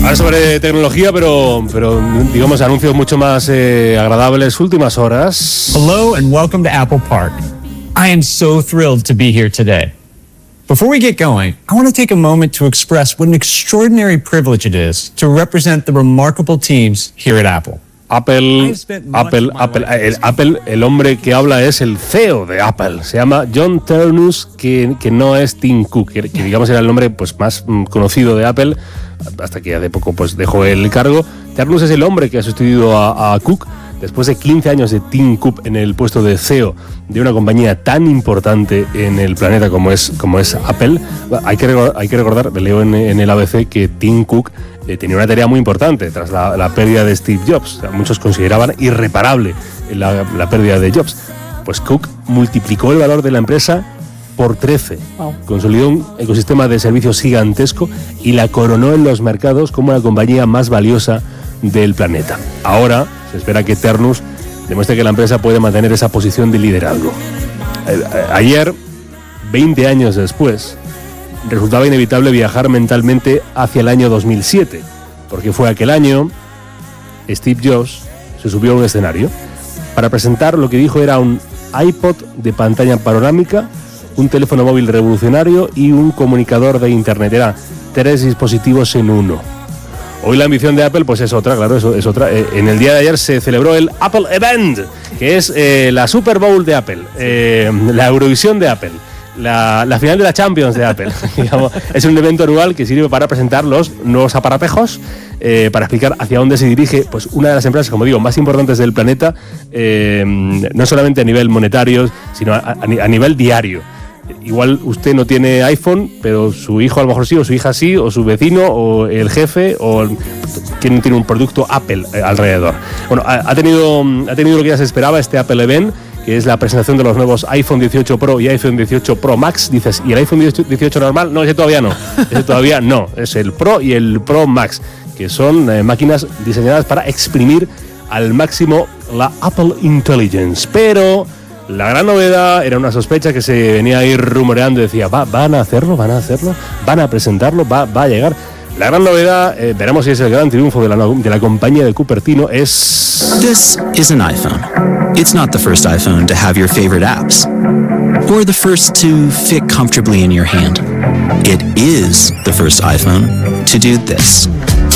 Ahora sobre tecnología, pero digamos anuncios mucho más agradables. Últimas horas. Hello and welcome to Apple Park. I am so thrilled to be here today. Before we get going, I want to take a moment to express what an extraordinary privilege it is to represent the remarkable teams here at Apple. Apple, el hombre que habla es el CEO de Apple. Se llama John Ternus, que no es Tim Cook, que digamos era el nombre pues más conocido de Apple, hasta que hace poco pues dejó el cargo. Ternus es el hombre que ha sustituido a Cook después de 15 años de Tim Cook en el puesto de CEO de una compañía tan importante en el planeta como es Apple. Hay que recordar, leo en el ABC, que Tim Cook tenía una tarea muy importante tras la pérdida de Steve Jobs. O sea, muchos consideraban irreparable la pérdida de Jobs. Pues Cook multiplicó el valor de la empresa por 13, consolidó un ecosistema de servicios gigantesco y la coronó en los mercados como la compañía más valiosa del planeta. Ahora se espera que Ternus demuestre que la empresa puede mantener esa posición de liderazgo. Ayer, 20 años después, resultaba inevitable viajar mentalmente hacia el año 2007, porque fue aquel año Steve Jobs se subió a un escenario para presentar lo que dijo era un iPod de pantalla panorámica, un teléfono móvil revolucionario y un comunicador de internet. Era 3 dispositivos en uno. Hoy la ambición de Apple pues es otra, claro, es otra. En el día de ayer se celebró el Apple Event, que es la Super Bowl de Apple, la Eurovisión de Apple, la final de la Champions de Apple. Digamos, es un evento anual que sirve para presentar los nuevos aparatejos, para explicar hacia dónde se dirige pues una de las empresas, como digo, más importantes del planeta, no solamente a nivel monetario, sino a nivel diario. Igual usted no tiene iPhone, pero su hijo a lo mejor sí, o su hija sí, o su vecino, o el jefe, o quien tiene un producto Apple alrededor. Bueno, ha tenido lo que ya se esperaba este Apple Event, que es la presentación de los nuevos iPhone 18 Pro y iPhone 18 Pro Max. Dices, ¿y el iPhone 18 normal? No, ese todavía no. Es el Pro y el Pro Max, que son máquinas diseñadas para exprimir al máximo la Apple Intelligence. Pero la gran novedad era una sospecha que se venía a ir rumoreando. Decía, ¿van a hacerlo? ¿Van a presentarlo? ¿Va a llegar? La gran novedad, veremos si es el gran triunfo de la compañía de Cupertino, es... This is an iPhone. It's not the first iPhone to have your favorite apps, or the first to fit comfortably in your hand. It is the first iPhone to do this.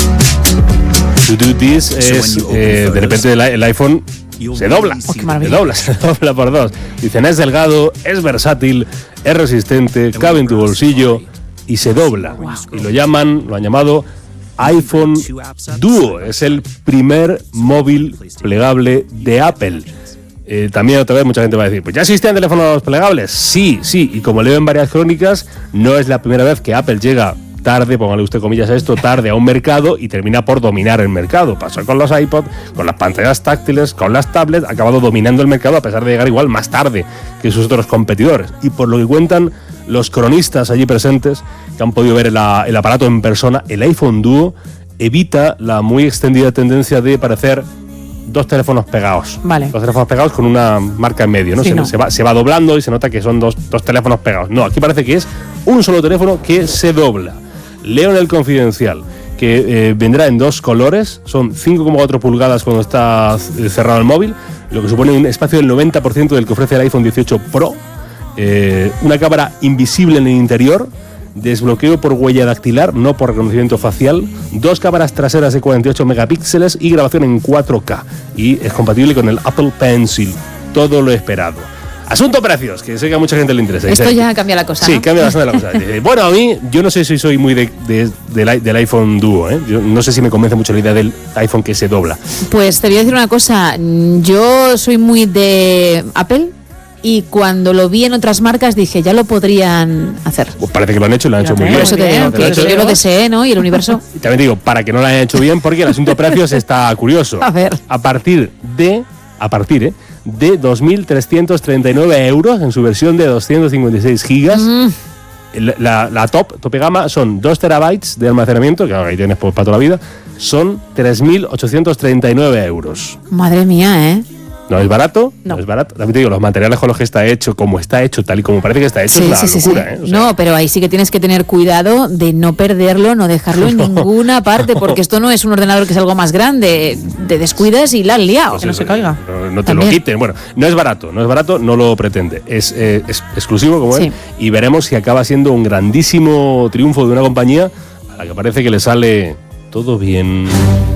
To do this es, de repente el iPhone se dobla, se dobla por dos. Dicen, es delgado, es versátil, es resistente, cabe en tu bolsillo y se dobla. Y lo han llamado iPhone Duo. Es el primer móvil plegable de Apple. También otra vez mucha gente va a decir, pues ya existían teléfonos plegables. Sí, y como leo en varias crónicas, no es la primera vez que Apple llega tarde, póngale usted comillas a esto, tarde a un mercado y termina por dominar el mercado. Pasó con los iPod, con las pantallas táctiles, con las tablets, ha acabado dominando el mercado a pesar de llegar igual más tarde que sus otros competidores. Y por lo que cuentan los cronistas allí presentes, que han podido ver el aparato en persona, el iPhone Duo evita la muy extendida tendencia de parecer dos teléfonos pegados. Vale. Dos teléfonos pegados con una marca en medio, ¿no? Sí, se va doblando y se nota que son dos teléfonos pegados. No, aquí parece que es un solo teléfono que se dobla. Leo en el Confidencial que vendrá en 2 colores, son 5,4 pulgadas cuando está cerrado el móvil, lo que supone un espacio del 90% del que ofrece el iPhone 18 Pro, una cámara invisible en el interior, desbloqueo por huella dactilar, no por reconocimiento facial, 2 cámaras traseras de 48 megapíxeles y grabación en 4K, y es compatible con el Apple Pencil. Todo lo esperado. Asunto precios, que sé que a mucha gente le interesa. Esto ya cambia la cosa, Sí, ¿no? cambia bastante la cosa. Bueno, a mí, yo no sé si soy muy del iPhone Duo, ¿eh? Yo no sé si me convence mucho la idea del iPhone que se dobla. Pues te voy a decir una cosa, yo soy muy de Apple y cuando lo vi en otras marcas dije, ya lo podrían hacer. Pues parece que lo han hecho y lo han hecho muy bien. Por eso te digo que yo lo deseé, ¿no? Y el universo. Y también digo, para que no lo hayan hecho bien, porque el asunto precios está curioso. A ver. A partir de 2.339 euros en su versión de 256 gigas. La tope gama son 2 terabytes de almacenamiento, que ahí tienes para toda la vida, son 3.839 euros. Madre mía, ¿eh? No es barato, No. no es barato. También te digo, los materiales con los que está hecho, como está hecho, tal y como parece que está hecho, es una locura, ¿eh? O sea, No, pero ahí sí que tienes que tener cuidado de no perderlo, no dejarlo en ninguna parte, porque esto no es un ordenador que es algo más grande. Te descuidas y la has liado, pues que no eso, se caiga. No te También. lo quiten. Bueno, no es barato, no lo pretende. Es exclusivo como Sí. es, y veremos si acaba siendo un grandísimo triunfo de una compañía a la que parece que le sale todo bien.